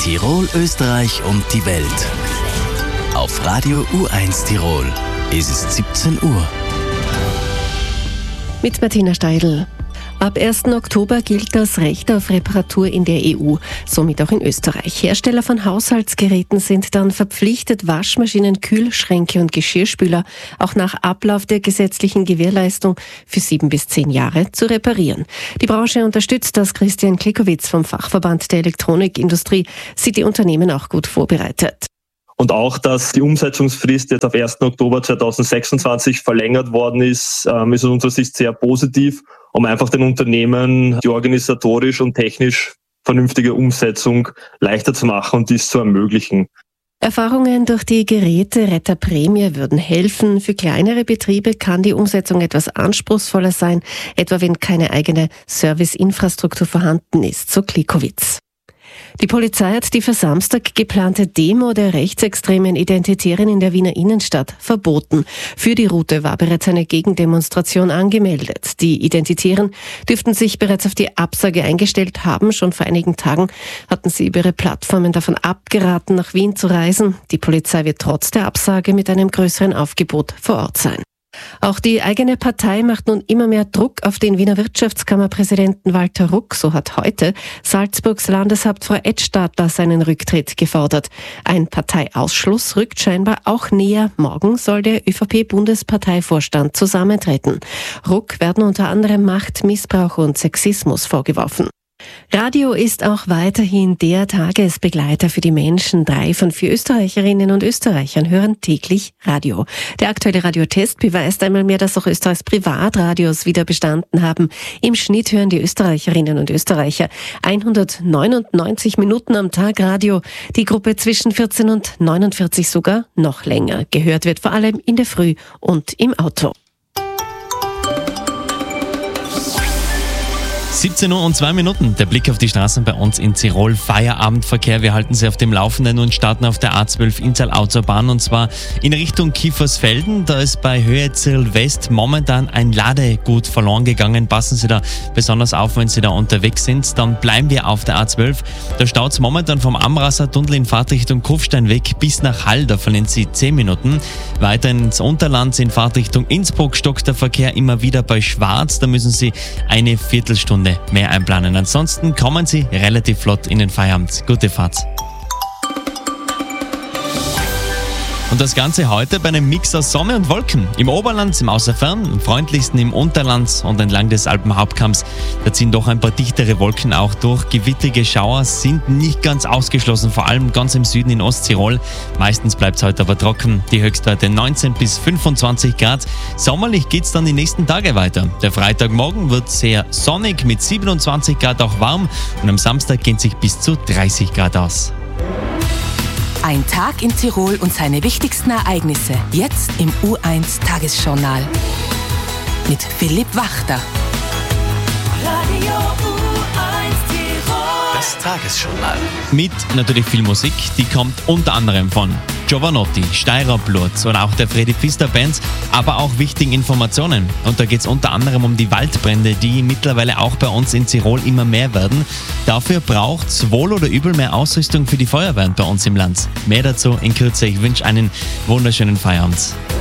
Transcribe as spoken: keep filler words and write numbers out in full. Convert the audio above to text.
Tirol, Österreich und die Welt. Auf Radio U eins Tirol ist es siebzehn Uhr. Mit Martina Steidl. Ab ersten Oktober gilt das Recht auf Reparatur in der E U, somit auch in Österreich. Hersteller von Haushaltsgeräten sind dann verpflichtet, Waschmaschinen, Kühlschränke und Geschirrspüler auch nach Ablauf der gesetzlichen Gewährleistung für sieben bis zehn Jahre zu reparieren. Die Branche unterstützt das. Christian Klikowitz vom Fachverband der Elektronikindustrie sieht die Unternehmen auch gut vorbereitet. Und auch, dass die Umsetzungsfrist jetzt auf ersten Oktober zweitausendsechsundzwanzig verlängert worden ist, ähm, ist aus unserer Sicht sehr positiv, um einfach den Unternehmen die organisatorisch und technisch vernünftige Umsetzung leichter zu machen und dies zu ermöglichen. Erfahrungen durch die Geräteretterprämie würden helfen. Für kleinere Betriebe kann die Umsetzung etwas anspruchsvoller sein, etwa wenn keine eigene Serviceinfrastruktur vorhanden ist, so Klikowitz. Die Polizei hat die für Samstag geplante Demo der rechtsextremen Identitären in der Wiener Innenstadt verboten. Für die Route war bereits eine Gegendemonstration angemeldet. Die Identitären dürften sich bereits auf die Absage eingestellt haben. Schon vor einigen Tagen hatten sie über ihre Plattformen davon abgeraten, nach Wien zu reisen. Die Polizei wird trotz der Absage mit einem größeren Aufgebot vor Ort sein. Auch die eigene Partei macht nun immer mehr Druck auf den Wiener Wirtschaftskammerpräsidenten Walter Ruck. So hat heute Salzburgs Landeshauptfrau Edstadler seinen Rücktritt gefordert. Ein Parteiausschluss rückt scheinbar auch näher. Morgen soll der ÖVP-Bundesparteivorstand zusammentreten. Ruck werden unter anderem Machtmissbrauch und Sexismus vorgeworfen. Radio ist auch weiterhin der Tagesbegleiter für die Menschen. Drei von vier Österreicherinnen und Österreichern hören täglich Radio. Der aktuelle Radiotest beweist einmal mehr, dass auch Österreichs Privatradios wieder bestanden haben. Im Schnitt hören die Österreicherinnen und Österreicher hundertneunundneunzig Minuten am Tag Radio. Die Gruppe zwischen vierzehn und neunundvierzig sogar noch länger. Gehört wird vor allem in der Früh und im Auto. siebzehn Uhr und zwei Minuten. Der Blick auf die Straßen bei uns in Tirol. Feierabendverkehr. Wir halten Sie auf dem Laufenden und starten auf der A zwölf Inntal-Autobahn und zwar in Richtung Kiefersfelden. Da ist bei Höhe Zirl West momentan ein Ladegut verloren gegangen. Passen Sie da besonders auf, wenn Sie da unterwegs sind. Dann bleiben wir auf der A zwölf. Da staut es momentan vom Amrasser Tunnel in Fahrtrichtung Kufsteinweg bis nach Hall. Da verlieren Sie zehn Minuten. Weiter ins Unterland in Fahrtrichtung Innsbruck stockt der Verkehr immer wieder bei Schwarz. Da müssen Sie eine Viertelstunde mehr einplanen. Ansonsten kommen Sie relativ flott in den Feierabend. Gute Fahrt. Und das Ganze heute bei einem Mix aus Sonne und Wolken. Im Oberland, im Außerfern, am freundlichsten im Unterland und entlang des Alpenhauptkamms. Da ziehen doch ein paar dichtere Wolken auch durch. Gewittrige Schauer sind nicht ganz ausgeschlossen, vor allem ganz im Süden in Osttirol. Meistens bleibt es heute aber trocken. Die Höchstwerte neunzehn bis fünfundzwanzig Grad. Sommerlich geht es dann die nächsten Tage weiter. Der Freitagmorgen wird sehr sonnig mit siebenundzwanzig Grad auch warm und am Samstag gehen sich bis zu dreißig Grad aus. Ein Tag in Tirol und seine wichtigsten Ereignisse. Jetzt im U eins Tagesjournal. Mit Philipp Wachter. Radio U eins Tirol. Das Tagesjournal. Mit natürlich viel Musik, die kommt unter anderem von Giovanotti, Steirer Blut oder auch der Freddy Pfister Band, aber auch wichtigen Informationen. Und da geht es unter anderem um die Waldbrände, die mittlerweile auch bei uns in Tirol immer mehr werden. Dafür braucht es wohl oder übel mehr Ausrüstung für die Feuerwehren bei uns im Land. Mehr dazu in Kürze. Ich wünsche einen wunderschönen Feierabend.